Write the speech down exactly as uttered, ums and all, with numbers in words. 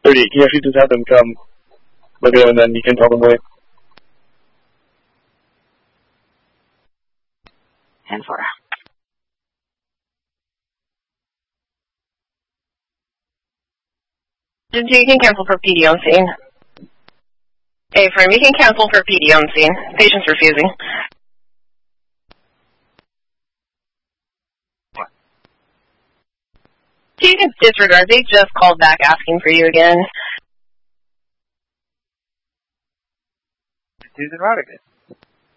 thirty, can you actually just have them come look at them and then you can tell them wait? ten four. You can cancel for P D on scene. A-frame, you can cancel for P D on scene. Patient's refusing. You can disregard. They just called back asking for you again. Susan Rodriguez.